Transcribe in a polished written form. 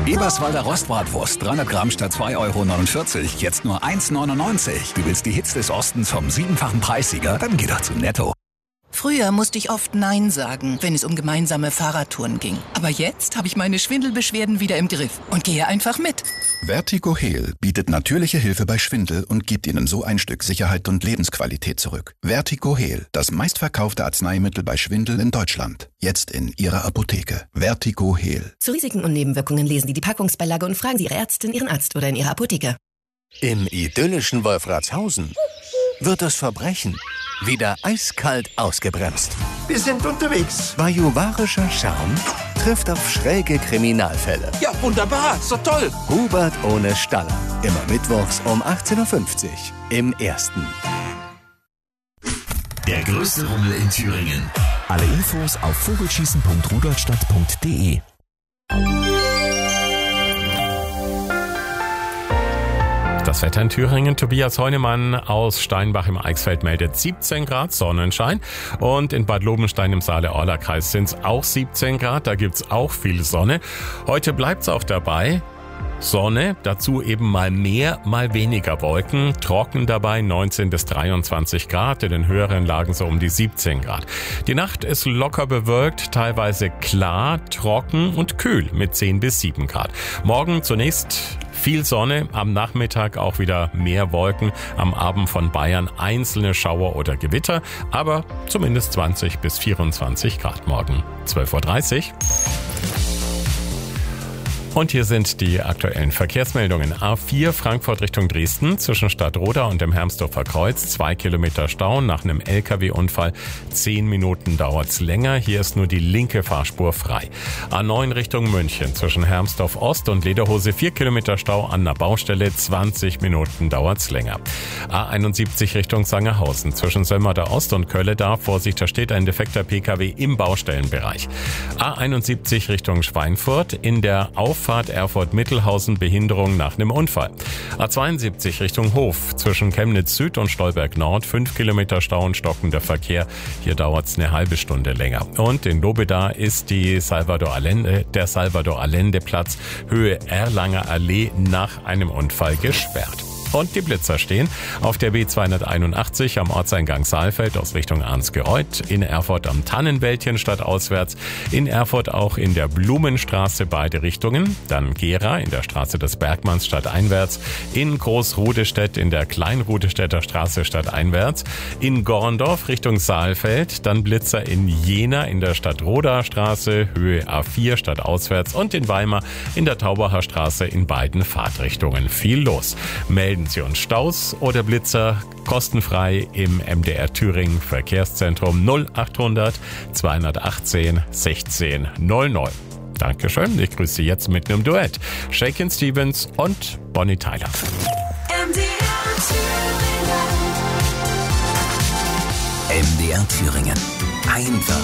Eberswalder Rostbratwurst, 300 Gramm statt 2,49 €, jetzt nur 1,99 €. Du willst die Hits des Ostens vom 7-fachen Preissieger? Dann geh doch zu Netto. Früher musste ich oft Nein sagen, wenn es um gemeinsame Fahrradtouren ging. Aber jetzt habe ich meine Schwindelbeschwerden wieder im Griff und gehe einfach mit. Vertigo Heal bietet natürliche Hilfe bei Schwindel und gibt Ihnen so ein Stück Sicherheit und Lebensqualität zurück. Vertigo Heal, das meistverkaufte Arzneimittel bei Schwindel in Deutschland. Jetzt in Ihrer Apotheke. Vertigo Heal. Zu Risiken und Nebenwirkungen lesen Sie die Packungsbeilage und fragen Sie Ihre Ärztin, Ihren Arzt oder in Ihrer Apotheke. Im idyllischen Wolfratshausen wird das Verbrechen wieder eiskalt ausgebremst. Wir sind unterwegs. Bajuwarischer Charme trifft auf schräge Kriminalfälle. Ja, wunderbar. So toll. Hubert ohne Staller. Immer mittwochs um 18:50 Uhr im Ersten. Der größte Rummel in Thüringen. Alle Infos auf vogelschießen.rudolstadt.de. Das Wetter in Thüringen. Tobias Heunemann aus Steinbach im Eichsfeld meldet 17 Grad Sonnenschein. Und in Bad Lobenstein im Saale-Orla-Kreis sind es auch 17 Grad. Da gibt's auch viel Sonne. Heute bleibt's auch dabei. Sonne, dazu eben mal mehr, mal weniger Wolken, trocken dabei 19 bis 23 Grad, in den höheren Lagen so um die 17 Grad. Die Nacht ist locker bewölkt, teilweise klar, trocken und kühl mit 10 bis 7 Grad. Morgen zunächst viel Sonne, am Nachmittag auch wieder mehr Wolken, am Abend von Bayern einzelne Schauer oder Gewitter, aber zumindest 20 bis 24 Grad morgen. 12:30 Uhr. Und hier sind die aktuellen Verkehrsmeldungen. A4 Frankfurt Richtung Dresden zwischen Stadtroda und dem Hermsdorfer Kreuz. 2 Kilometer Stau nach einem LKW-Unfall. 10 Minuten dauert's länger. Hier ist nur die linke Fahrspur frei. A9 Richtung München zwischen Hermsdorf Ost und Lederhose. 4 Kilometer Stau an der Baustelle. 20 Minuten dauert's länger. A71 Richtung Sangerhausen zwischen Sömmerda Ost und Kölledar. Vorsicht, da steht ein defekter PKW im Baustellenbereich. A71 Richtung Schweinfurt in der Auffahrt Erfurt-Mittelhausen, Behinderung nach einem Unfall. A72 Richtung Hof zwischen Chemnitz Süd und Stolberg Nord, 5 Kilometer Stau und stockender Verkehr. Hier dauert's eine halbe Stunde länger. Und in Lobeda ist der Salvador-Allende-Platz Höhe Erlanger Allee nach einem Unfall gesperrt. Und die Blitzer stehen auf der B281 am Ortseingang Saalfeld aus Richtung Arnsgereuth, in Erfurt am Tannenwäldchen stadtauswärts, in Erfurt auch in der Blumenstraße beide Richtungen, dann Gera in der Straße des Bergmanns stadteinwärts, in Großrudestedt in der Kleinrudestädter Straße stadteinwärts, in Gorndorf Richtung Saalfeld, dann Blitzer in Jena in der Stadtroder Straße, Höhe A4 stadtauswärts und in Weimar in der Taubacher Straße in beiden Fahrtrichtungen. Viel los. Melden Sie uns Staus oder Blitzer kostenfrei im MDR Thüringen Verkehrszentrum 0800 218 16 00. Dankeschön, ich grüße Sie jetzt mit einem Duett. Shakin' Stevens und Bonnie Tyler. MDR Thüringen. Einfach